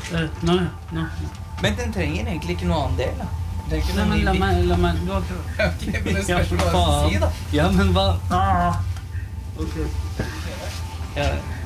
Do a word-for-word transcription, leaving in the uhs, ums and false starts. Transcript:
Uh, nå, nå. Men den trenger egentlig ikke noe annen del, da. Den Nei, men la meg, la meg, du har prøvd. Ok, men det spørs hva du si, da. Ja, men hva? Ah. Ok. Ja.